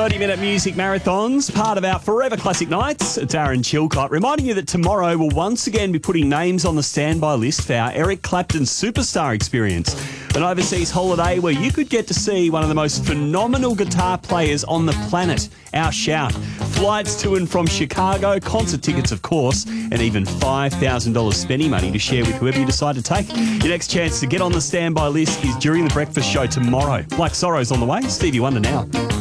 30-minute music marathons, part of our Forever Classic Nights. It's Aaron Chilcott, reminding you that tomorrow we'll once again be putting names on the standby list for our Eric Clapton Superstar Experience, an overseas holiday where you could get to see one of the most phenomenal guitar players on the planet, our Shout. Flights to and from Chicago, concert tickets, of course, and even $5,000 spending money to share with whoever you decide to take. Your next chance to get on the standby list is during the breakfast show tomorrow. Black Sorrow's on the way. Stevie Wonder now.